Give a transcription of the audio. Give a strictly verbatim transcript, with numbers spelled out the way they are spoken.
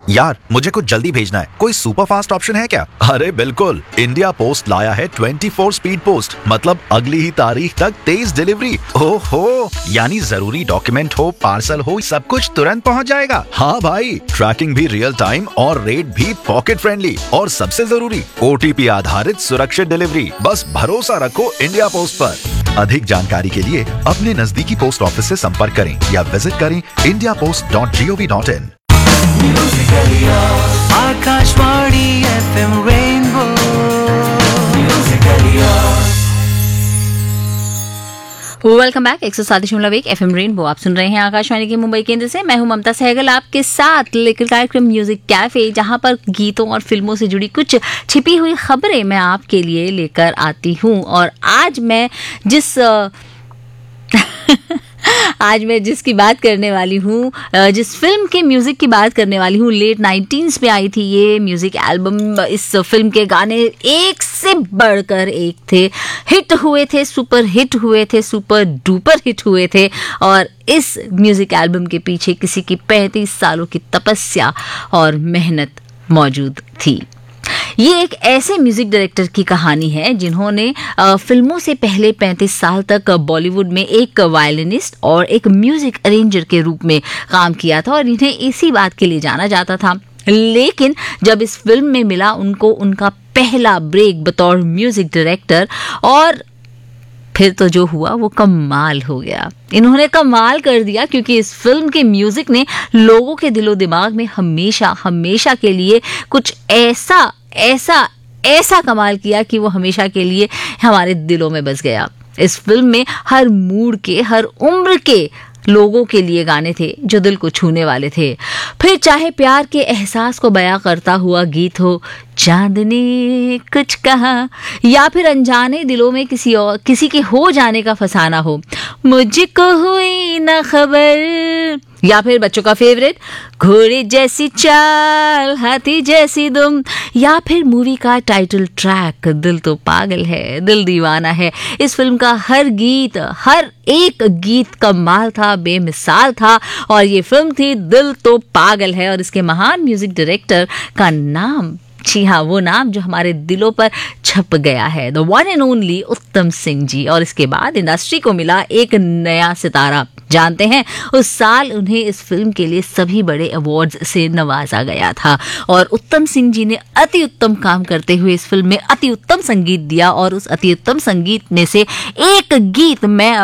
यार मुझे कुछ जल्दी भेजना है, कोई सुपर फास्ट ऑप्शन है क्या? अरे बिल्कुल, इंडिया पोस्ट लाया है ट्वेंटी फोर स्पीड पोस्ट, मतलब अगली ही तारीख तक तेज डिलीवरी। ओहो, यानी जरूरी डॉक्यूमेंट हो, पार्सल हो, सब कुछ तुरंत पहुंच जाएगा। हाँ भाई, ट्रैकिंग भी रियल टाइम और रेट भी पॉकेट फ्रेंडली, और सबसे जरूरी ओटीपी आधारित सुरक्षित डिलीवरी। बस भरोसा रखो इंडिया पोस्ट पर। अधिक जानकारी के लिए अपने नजदीकी पोस्ट ऑफिस से संपर्क करें या विजिट करें India post dot G O V dot in. Akashvani FM rainbow. Welcome back. एक सौ सात दशमलव एक एफ एम रेनबो आप सुन रहे हैं आकाशवाणी के मुंबई केंद्र से। मैं हूं ममता सहगल आपके साथ लेकर कार्यक्रम म्यूजिक कैफे, जहां पर गीतों और फिल्मों से जुड़ी कुछ छिपी हुई खबरें मैं आपके लिए लेकर आती हूं। और आज मैं जिस आज मैं जिसकी बात करने वाली हूँ, जिस फिल्म के म्यूजिक की बात करने वाली हूँ, लेट नाइनटीन्स में आई थी ये म्यूजिक एल्बम। इस फिल्म के गाने एक से बढ़कर एक थे, हिट हुए थे, सुपर हिट हुए थे, सुपर डुपर हिट हुए थे। और इस म्यूजिक एल्बम के पीछे किसी की पैंतीस सालों की तपस्या और मेहनत मौजूद थी। ये एक ऐसे म्यूजिक डायरेक्टर की कहानी है जिन्होंने फिल्मों से पहले पैंतीस साल तक बॉलीवुड में एक वायलिनिस्ट और एक म्यूजिक अरेंजर के रूप में काम किया था, और इन्हें इसी बात के लिए जाना जाता था। लेकिन जब इस फिल्म में मिला उनको उनका पहला ब्रेक बतौर म्यूजिक डायरेक्टर, और फिर तो जो हुआ वो कमाल हो गया। इन्होंने कमाल कर दिया, क्योंकि इस फिल्म के म्यूजिक ने लोगों के दिलो दिमाग में हमेशा हमेशा के लिए कुछ ऐसा ऐसा ऐसा कमाल किया कि वो हमेशा के लिए हमारे दिलों में बस गया। इस फिल्म में हर मूड के, हर उम्र के लोगों के लिए गाने थे जो दिल को छूने वाले थे। फिर चाहे प्यार के एहसास को बयां करता हुआ गीत हो, चांद ने कुछ कहा, या फिर अनजाने दिलों में किसी और किसी के हो जाने का फसाना हो, मुझको हुई ना खबर, या फिर बच्चों का फेवरेट घोड़े जैसी चाल हाथी जैसी दुम, या फिर मूवी का टाइटल ट्रैक दिल तो पागल है दिल दीवाना है। इस फिल्म का हर गीत, हर एक गीत कमाल था, बेमिसाल था। और ये फिल्म थी दिल तो पागल है, और इसके महान म्यूजिक डायरेक्टर का नाम, जी हाँ, वो नाम जो हमारे दिलों पर छप गया है, द वन एंड ओनली उत्तम सिंह जी। और इसके बाद इंडस्ट्री को मिला एक नया सितारा। जानते हैं उस साल उन्हें इस फिल्म के लिए सभी बड़े अवार्ड्स से नवाजा गया था, और उत्तम सिंह जी ने अति उत्तम काम करते हुए इस फिल्म में अति उत्तम संगीत दिया। और उस अति उत्तम संगीत में से एक गीत मैं